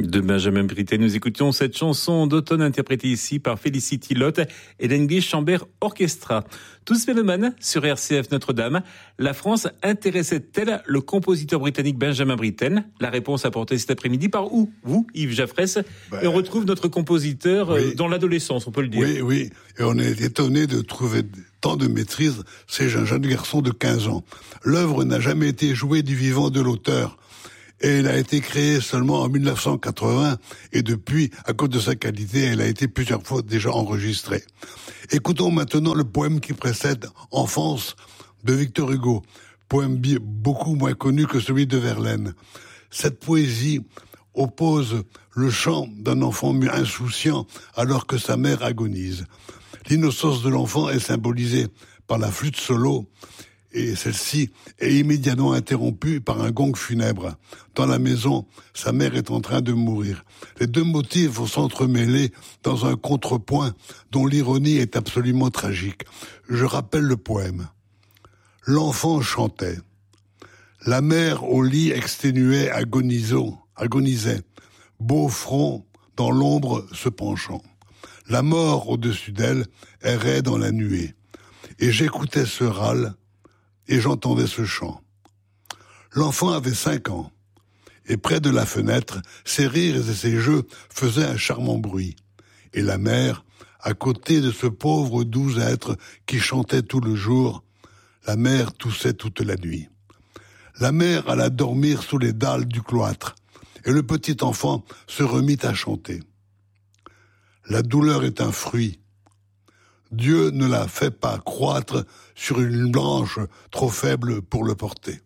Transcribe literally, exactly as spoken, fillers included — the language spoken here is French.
de Benjamin Britten. Nous écoutions cette chanson d'automne interprétée ici par Felicity Lott et l'English Chamber Orchestra. Tous mélomanes sur R C F Notre-Dame. La France intéressait-elle le compositeur britannique Benjamin Britten? La réponse apportée cet après-midi par où? Vous, Yves Jaffresse. Ben, et on retrouve notre compositeur oui. dans l'adolescence, on peut le dire. Oui, oui. Et on est étonné de trouver tant de maîtrise chez un jeune garçon de quinze ans. L'œuvre n'a jamais été jouée du vivant de l'auteur. Et elle a été créée seulement en dix-neuf cent quatre-vingts, et depuis, à cause de sa qualité, elle a été plusieurs fois déjà enregistrée. Écoutons maintenant le poème qui précède « Enfance » de Victor Hugo, poème beaucoup moins connu que celui de Verlaine. Cette poésie oppose le chant d'un enfant insouciant alors que sa mère agonise. L'innocence de l'enfant est symbolisée par la flûte solo, et celle-ci est immédiatement interrompue par un gong funèbre. Dans la maison, sa mère est en train de mourir. Les deux motifs vont s'entremêler dans un contrepoint dont l'ironie est absolument tragique. Je rappelle le poème. L'enfant chantait. La mère au lit exténuée agonisant, agonisait. Beau front dans l'ombre se penchant. La mort au-dessus d'elle errait dans la nuée. Et j'écoutais ce râle et j'entendais ce chant. L'enfant avait cinq ans, et près de la fenêtre, ses rires et ses jeux faisaient un charmant bruit. Et la mère, à côté de ce pauvre doux être qui chantait tout le jour, la mère toussait toute la nuit. La mère alla dormir sous les dalles du cloître, et le petit enfant se remit à chanter. La douleur est un fruit. Dieu ne la fait pas croître sur une branche trop faible pour le porter.